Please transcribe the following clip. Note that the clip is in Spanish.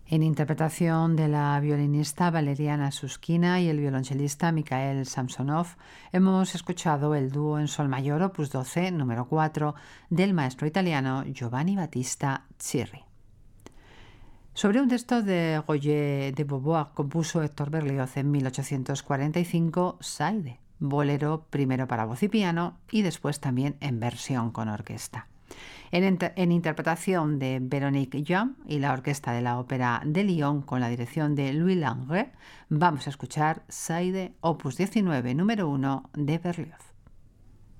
En interpretación de la violinista Valeriana Suskina y el violonchelista Mikhail Samsonov, hemos escuchado el dúo en sol mayor opus 12, número 4, del maestro italiano Giovanni Battista Cirri. Sobre un texto de Roger de Beauvoir compuso Héctor Berlioz en 1845 Saide, bolero primero para voz y piano y después también en versión con orquesta. En interpretación de Véronique Jean y la orquesta de la Ópera de Lyon con la dirección de Louis Langret, vamos a escuchar Saide, opus 19, número 1 de Berlioz.